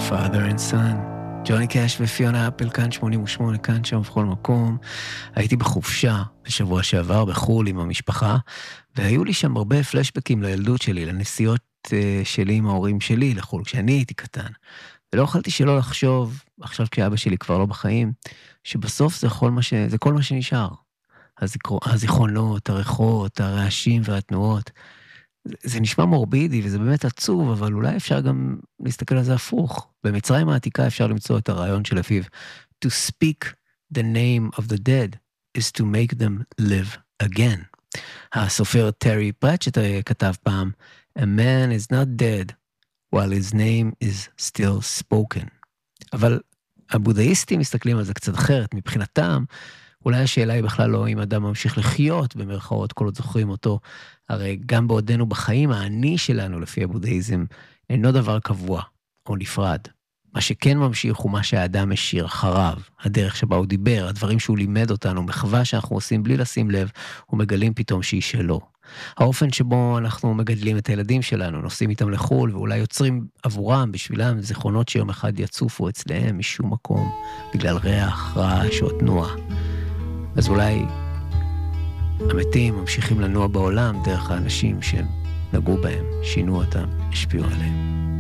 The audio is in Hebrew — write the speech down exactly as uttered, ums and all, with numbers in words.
Father and Son, ג'וני קאש ופיונה אפל, כאן שמונים ושמונה, כאן שם בכל מקום. הייתי בחופשה בשבוע שעבר בחול עם המשפחה, והיו לי שם הרבה פלשבקים לילדות שלי, לנסיעות uh, שלי עם ההורים שלי לחול, כשאני הייתי קטן. ולא יכולתי שלא לחשוב, עכשיו כשאבא שלי כבר לא בחיים, שבסוף זה כל מה, ש... זה כל מה שנשאר. הזיכר... הזיכרונות, הריחות, הרעשים והתנועות. זה נשמע מורבידי וזה באמת עצוב, אבל אולי אפשר גם להסתכל על זה הפוך. במצרים העתיקה אפשר למצוא את הרעיון של אביו. To speak the name of the dead is to make them live again. הסופר טרי פרצ'ט כתב פעם, A man is not dead while his name is still spoken. אבל הבודהיסטים מסתכלים על זה קצת אחרת. מבחינתם, אולי השאלה היא בכלל לא אם אדם ממשיך לחיות, במרכאות כל עוד זוכרים אותו, הרי גם בעודנו בחיים, האני שלנו לפי הבודהיזם, אינו דבר קבוע או נפרד. מה שכן ממשיך הוא מה שהאדם השאיר אחריו, הדרך שבה הוא דיבר, הדברים שהוא לימד אותנו, מחווה שאנחנו עושים בלי לשים לב, ומגלים פתאום שהיא שלו. האופן שבו אנחנו מגדלים את הילדים שלנו, נוסעים איתם לחול, ואולי יוצרים עבורם, בשבילם, זיכרונות שיום אחד יצופו אצלם משום מקום, בגלל ריח, רעש או תנועה. אז אולי המתים ממשיכים לנוע בעולם דרך האנשים שהם נגעו בהם, שינו אותם, השפיעו עליהם.